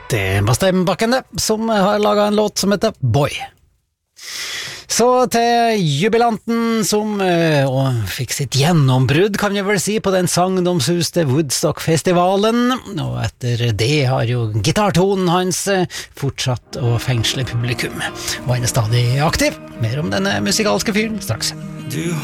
Det var Stembakken det, som har laget en låt som heter Boy. Så til jubilanten som fikk sitt gjennombrudd, kan vi vel si, på den sagnomsuste Woodstock-festivalen, og etter det har jo gitartonen hans fortsatt å fengsle publikum, og han er stadig aktiv. Mer om denne musikalske fyren straks.